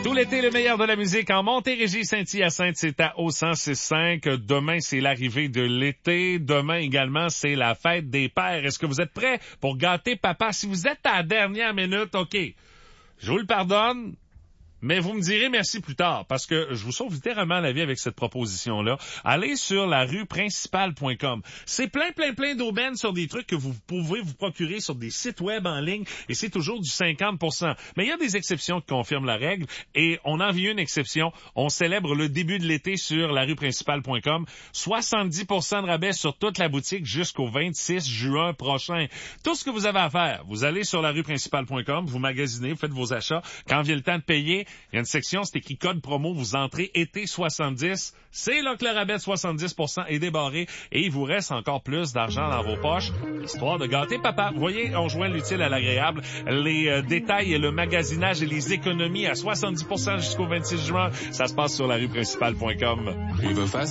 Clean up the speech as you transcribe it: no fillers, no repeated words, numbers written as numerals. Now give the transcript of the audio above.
Tout l'été, le meilleur de la musique en Montérégie, Saint-Hyacinthe, c'est à au 106.5. Demain, c'est l'arrivée de l'été. Demain également, c'est la fête des pères. Est-ce que vous êtes prêts pour gâter papa? Si vous êtes à la dernière minute, OK, je vous le pardonne. Mais vous me direz merci plus tard, parce que je vous sauve littéralement la vie avec cette proposition-là. Allez sur la rue principale.com. C'est plein d'aubaines sur des trucs que vous pouvez vous procurer sur des sites web en ligne, et c'est toujours du 50%. Mais il y a des exceptions qui confirment la règle, et on en vit une exception. On célèbre le début de l'été sur la rue principale.com. 70% de rabais sur toute la boutique jusqu'au 26 juin prochain. Tout ce que vous avez à faire, vous allez sur la rue principale.com, vous magasinez, vous faites vos achats. Quand vient le temps de payer, il y a une section, c'est écrit code promo, vous entrez été 70. C'est là que le rabais de 70% est débarré et il vous reste encore plus d'argent dans vos poches, histoire de gâter papa. Vous voyez, on joint l'utile à l'agréable. Les détails et le magasinage et les économies à 70% jusqu'au 26 juin, ça se passe sur la rue principale.com. Il veut faire